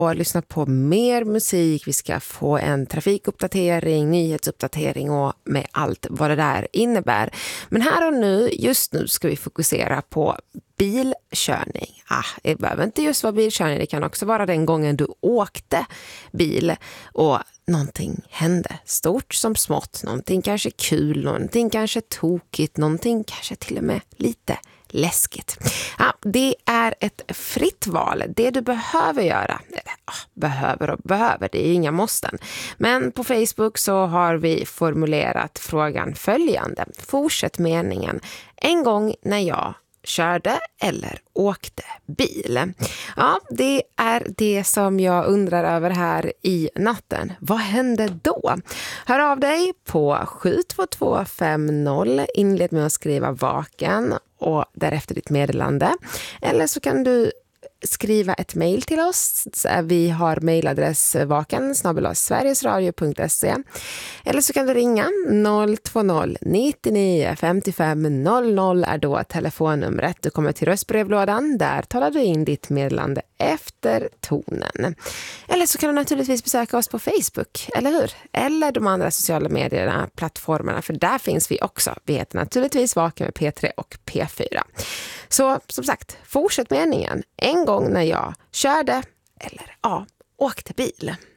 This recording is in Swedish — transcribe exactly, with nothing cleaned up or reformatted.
och lyssna på mer musik. Vi ska få en trafikuppdatering, nyhetsuppdatering och med allt vad det där innebär. Men här och nu, just nu ska vi fokusera på bilkörning. Ah, det behöver inte just vara bilkörning, det kan också vara den gången du åkte bil och någonting hände, stort som smått, någonting kanske kul, någonting kanske tokigt, någonting kanske till och med lite läskigt. Ja, det är ett fritt val. Det du behöver göra, eller, ah, behöver och behöver, det är inga måsten. Men på Facebook så har vi formulerat frågan följande. Fortsätt meningen. En gång när jag körde eller åkte bil. Ja, det är det som jag undrar över här i natten. Vad hände då? Hör av dig på sju två två fem noll. Inled med att skriva vaken och därefter ditt meddelande. Eller så kan du skriva ett mejl till oss. Vi har mejladress vaken snabel-a sverigesradio punkt se. Eller så kan du ringa noll två noll nio nio fem fem noll noll är då telefonnumret. Du kommer till röstbrevlådan. Där talar du in ditt meddelande efter tonen. Eller så kan du naturligtvis besöka oss på Facebook, eller hur? Eller de andra sociala medierna, plattformarna, för där finns vi också. Vi heter naturligtvis Vaken med P tre och P fyra. Så som sagt, fortsätt meningen. En gång när jag körde eller ja, åkte bil.